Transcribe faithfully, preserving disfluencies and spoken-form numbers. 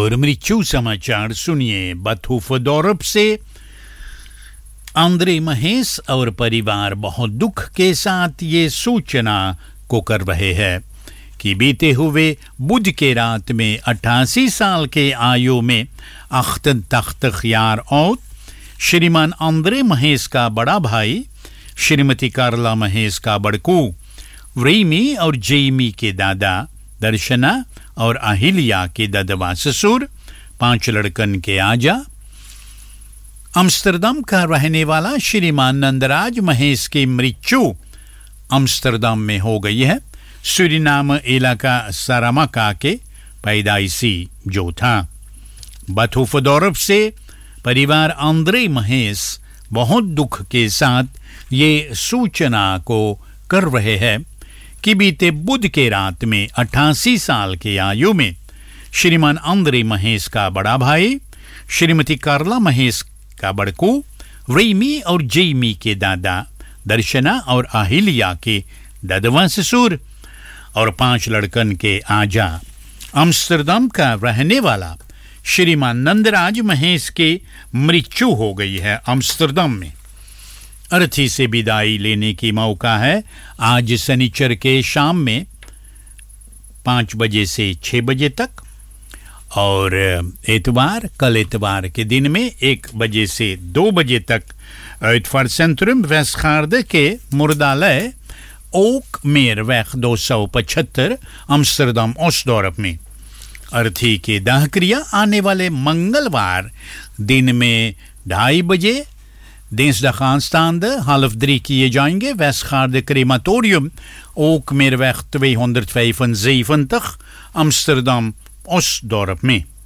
और मृत्यु समाचार सुनिए बथुफदोरब से। आंद्रे महेश और परिवार बहुत दुख के साथ ये सूचना को कर रहे हैं कि बीते हुए बुध के रात में अट्ठासी साल के आयु में अख्तन तख्त ख्यार और श्रीमान आंद्रे महेश का बड़ा भाई, श्रीमती कार्ला महेश का बड़कू, रेमी और जेमी के दादा दर्शना और अहिल्या के ददवा ससुर, पांच लड़कन के आजा। अम्स्टरडम का रहने वाला श्रीमान नंदराज महेश की मृत्यु अम्स्टरडम में हो गई है। सूरीनाम इलाका सारामाका के पैदाइशी जो था। बथुफदोरब से परिवार आंद्रे महेश बहुत दुख के साथ ये सूचना को कर रहे हैं कि बीते बुध के रात में अट्ठासी साल के आयु में श्रीमान आंद्रे महेश का बड़ा भाई, श्रीमती कार्ला महेश का बड़कू, रेमी और जेमी के दादा दर्शना और अहिल्या के ददवा ससुर और पांच लड़कन के आजा। अम्स्टरडम का रहने वाला श्रीमान नंदराज महेश के मृत्यु हो गई है अम्स्टरडम में। अर्थी से विदाई लेने की मौका है आज शनिचर के शाम में पाँच बजे से छह बजे तक और एतवार कल एतवार के दिन में एक बजे से दो बजे तक उत्फारसेंट्रम वेस्टगार्ड के मुर्दालय ओक मेरवेग दो सौ पचहत्तर अम्स्टरडम ओस्टडोर्प में। अर्थी के दाह क्रिया आने वाले मंगलवार दिन में ढाई बजे दिnsdag half drie किए जाएंगे वेस्टगार्ड क्रेमाtorium ओक मेरवेग tweehonderdvijfenzeventig अम्स्टरडम ओस्टडोर्प में।